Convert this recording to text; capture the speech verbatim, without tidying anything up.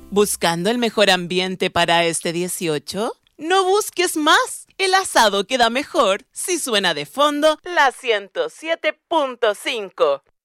¿Buscando el mejor ambiente para este dieciocho? No busques más. El asado queda mejor si suena de fondo la ciento siete punto cinco.